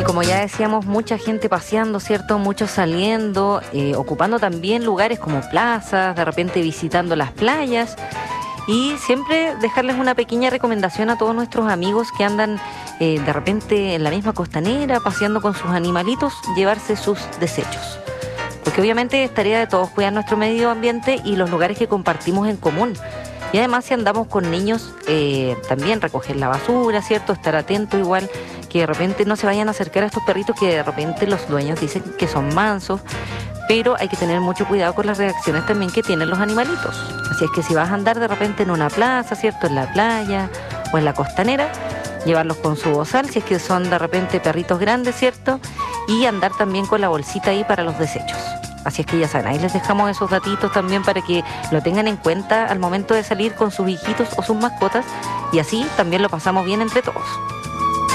como ya decíamos, mucha gente paseando, ¿cierto? Muchos saliendo, ocupando también lugares como plazas, de repente visitando las playas. Y siempre dejarles una pequeña recomendación a todos nuestros amigos que andan de repente en la misma costanera, paseando con sus animalitos, llevarse sus desechos. Porque obviamente es tarea de todos cuidar nuestro medio ambiente y los lugares que compartimos en común. Y además, si andamos con niños, también recoger la basura, ¿cierto? Estar atento igual, que de repente no se vayan a acercar a estos perritos que de repente los dueños dicen que son mansos, pero hay que tener mucho cuidado con las reacciones también que tienen los animalitos. Así es que si vas a andar de repente en una plaza, ¿cierto? En la playa o en la costanera, llevarlos con su bozal, si es que son de repente perritos grandes, ¿cierto? Y andar también con la bolsita ahí para los desechos. Así es que ya saben, ahí les dejamos esos datitos también para que lo tengan en cuenta al momento de salir con sus hijitos o sus mascotas y así también lo pasamos bien entre todos.